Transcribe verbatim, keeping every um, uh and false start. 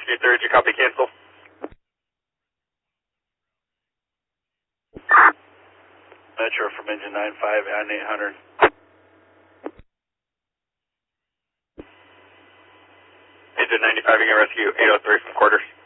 Rescue three, did you copy cancel? Metro from engine nine five and eight hundred. Engine ninety-five, you can rescue eight oh three from quarters.